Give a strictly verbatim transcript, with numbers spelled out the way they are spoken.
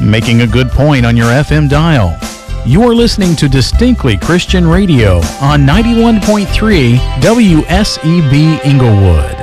making a good point on your F M dial. You are listening to Distinctly Christian Radio on ninety-one point three W S E B Inglewood.